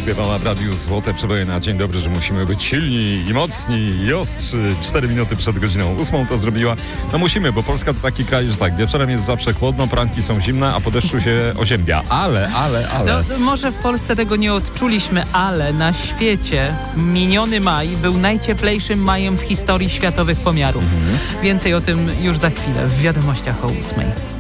śpiewała w radiu Złote Przeboje na dzień dobry, że musimy być silni i mocni i ostrzy. 4 minuty przed godziną 8 to zrobiła. No musimy, bo Polska to taki kraj, że tak, wieczorem jest zawsze chłodno, pranki są zimne, a po deszczu się oziębia. Ale. No, może w Polsce tego nie odczuliśmy, ale na świecie miniony maj był najcieplejszym majem w historii światowych pomiarów. Więcej o tym już za chwilę w wiadomościach o 8.